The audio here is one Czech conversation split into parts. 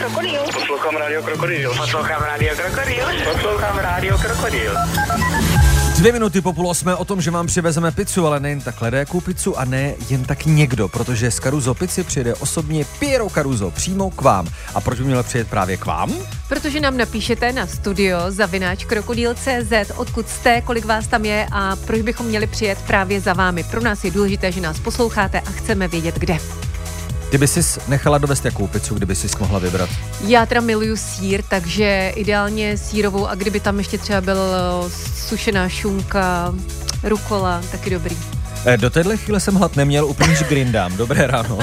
Krokodýl. Poslouchám Rádio Krokodýl. Poslouchám Rádio Krokodýl. Poslouchám Rádio Krokodýl. 2 minuty po 7:30 o tom, že vám přivezeme pizzu, ale nejen takhle jakou pizzu a ne jen tak někdo, protože z Caruso Pizzy přijede osobně Piero Caruso přímo k vám. A proč by měl přijet právě k vám? Protože nám napíšete na studio@krokodýl.cz, odkud jste, kolik vás tam je a proč bychom měli přijet právě za vámi. Pro nás je důležité, že nás posloucháte a chceme vědět, kde. Ty by sis nechala dovést jakou pizzu, kdyby sis mohla vybrat? Já teda miluju sýr, takže ideálně sýrovou a kdyby tam ještě třeba byl sušená šunka, rukola, taky dobrý. Do téhle chvíle jsem hlad neměl, úplně grindám. Dobré ráno.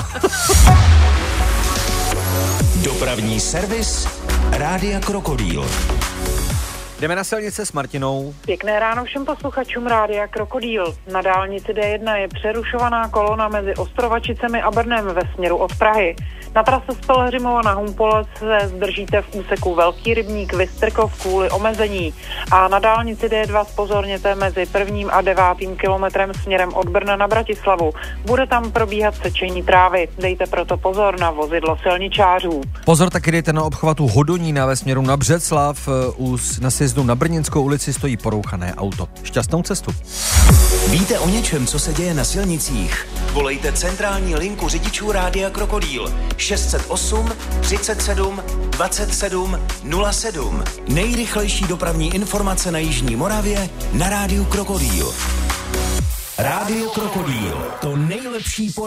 Dopravní servis Rádia Krokodýl. Jdeme na silnice s Martinou. Pěkné ráno všem posluchačům Rádia Krokodýl. Na dálnici D1 je přerušovaná kolona mezi Ostrovačicemi a Brnem ve směru od Prahy. Na trase z Pelhřimova na Humpolec se zdržíte v úseku Velký Rybník Vystrkov kvůli omezení. A na dálnici D2 zpozorněte mezi 1. a 9. kilometrem směrem od Brna na Bratislavu. Bude tam probíhat sečení trávy. Dejte proto pozor na vozidlo silničářů. Pozor taky dejte na obchvatu Hodonína ve směru na Břeclav. Na sjezdu na Brněnskou ulici stojí porouchané auto. Šťastnou cestu. Víte o něčem, co se děje na silnicích? Volejte centrální linku řidičů Rádia Krokodýl 608 37 27 07. Nejrychlejší dopravní informace na Jižní Moravě na Rádiu Krokodýl. Rádio Krokodýl, to nejlepší